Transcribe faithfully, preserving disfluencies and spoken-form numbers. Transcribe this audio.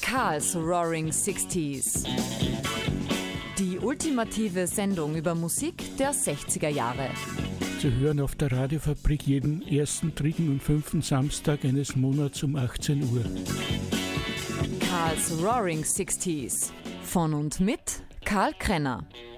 Karls Roaring Sixties. Die ultimative Sendung über Musik der sechziger Jahre. Zu hören auf der Radiofabrik jeden ersten, dritten und fünften Samstag eines Monats um achtzehn Uhr. Karls Roaring Sixties. Von und mit Karl Krenner.